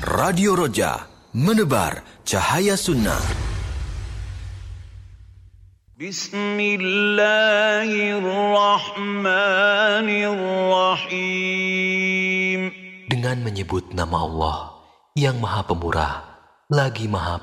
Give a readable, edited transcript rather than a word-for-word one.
Radio Roja, menebar cahaya sunnah. Bismillahirrahmanirrahim. Dengan menyebut nama Allah yang Maha Pemurah lagi Maha